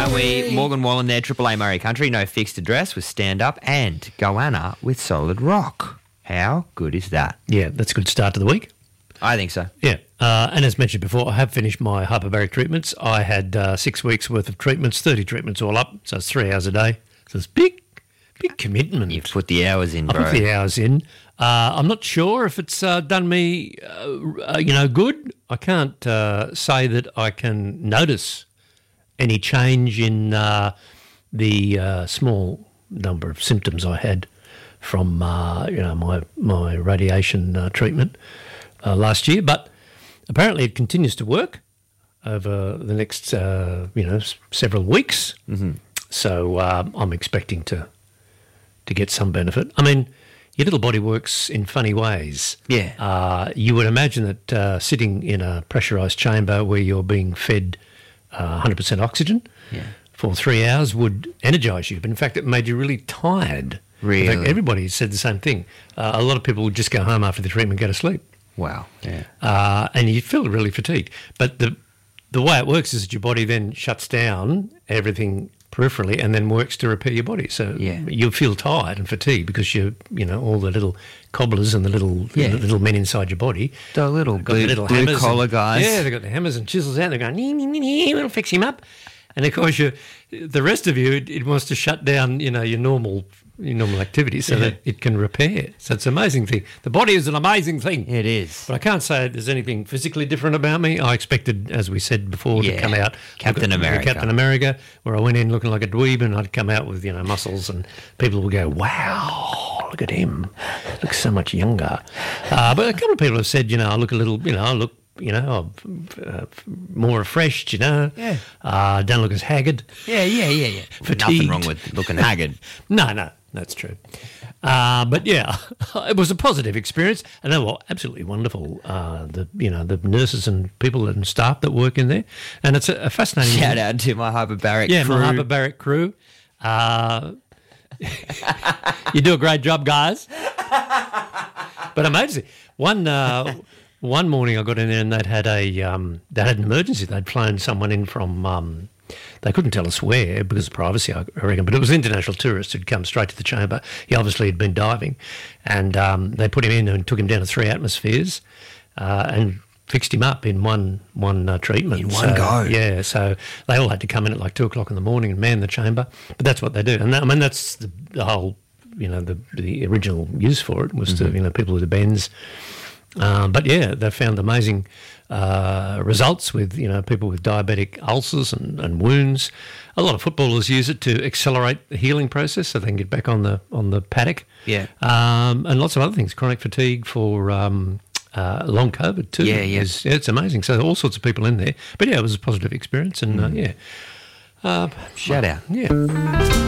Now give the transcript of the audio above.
don't we? Morgan Wallen there, Triple A Murray Country, no fixed address with Stand Up, and Goanna with Solid Rock. How good is that? Yeah, that's a good start to the week. I think so. Yeah, and as mentioned before, I have finished my hyperbaric treatments. I had 6 weeks' worth of treatments, 30 treatments all up, so it's 3 hours a day. So it's big commitment. You've put the hours in, bro. I put the hours in. I'm not sure if it's done me, good. I can't say that I can notice any change in the small number of symptoms I had from my radiation treatment last year, but apparently it continues to work over the next several weeks. Mm-hmm. So I'm expecting to get some benefit. I mean, your little body works in funny ways. Yeah. You would imagine that sitting in a pressurised chamber where you're being fed 100% oxygen for 3 hours would energise you, but in fact it made you really tired. Really? In fact, everybody said the same thing. A lot of people would just go home after the treatment and go to sleep. Wow. Yeah. And you feel really fatigued. But the way it works is that your body then shuts down everything peripherally and then works to repair your body. So you'll feel tired and fatigued because all the little cobblers and the little men inside your body. The little blue collar guys. Yeah, they've got the hammers and chisels out. They're going, we'll fix him up. And of course, the rest of you, it wants to shut down, your normal activity so that it can repair. So it's an amazing thing. The body is an amazing thing. It is. But I can't say there's anything physically different about me. I expected, as we said before, to come out Captain America, where I went in looking like a dweeb and I'd come out with, muscles and people would go, wow, look at him. Looks so much younger. But a couple of people have said, I look a little, I look, more refreshed, Yeah. Don't look as haggard. Yeah. Fatigued. Nothing wrong with looking haggard. No, that's true. But yeah, it was a positive experience, and they were absolutely wonderful. The nurses and people and staff that work in there, and it's a fascinating. Shout out to my hyperbaric crew. Yeah, my hyperbaric crew. You do a great job, guys. But amazing. One morning I got in there and they'd had an emergency. They'd flown someone in from they couldn't tell us where because of privacy, I reckon, but it was international tourists who'd come straight to the chamber. He obviously had been diving, and they put him in and took him down to 3 atmospheres and fixed him up in one treatment. In one go. Yeah, so they all had to come in at like 2 o'clock in the morning and man the chamber. But that's what they do. And that's the whole, the original use for it was to, people with the bends. But yeah, they found amazing results with people with diabetic ulcers and wounds. A lot of footballers use it to accelerate the healing process, so they can get back on the paddock. Yeah, and lots of other things. Chronic fatigue for long COVID too. Yeah. It's amazing. So all sorts of people in there. But yeah, it was a positive experience, and shout out. Yeah.